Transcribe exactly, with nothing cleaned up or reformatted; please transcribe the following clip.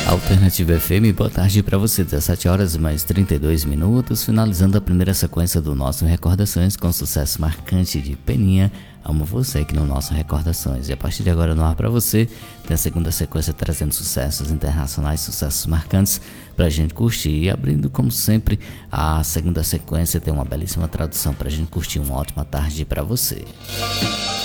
Alternativa F M, boa tarde para você, dezessete horas mais trinta e dois minutos, finalizando a primeira sequência do nosso Recordações com sucesso marcante de Peninha, Amo Você, aqui no nosso Recordações. E a partir de agora no ar para você, tem a segunda sequência trazendo sucessos internacionais, sucessos marcantes pra gente curtir. E abrindo, como sempre, a segunda sequência tem uma belíssima tradução pra gente curtir. Uma ótima tarde para você.